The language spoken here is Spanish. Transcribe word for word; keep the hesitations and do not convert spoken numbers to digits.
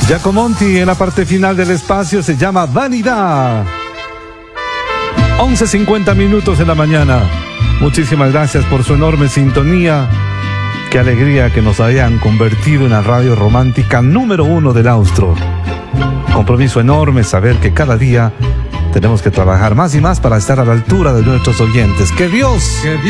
Giacomonti en la parte final del espacio se llama Vanidad. once cincuenta minutos de la mañana. Muchísimas gracias por su enorme sintonía. Qué alegría que nos hayan convertido en la radio romántica número uno del Austro. Compromiso enorme saber que cada día tenemos que trabajar más y más para estar a la altura de nuestros oyentes. ¡Que Dios! Que Dios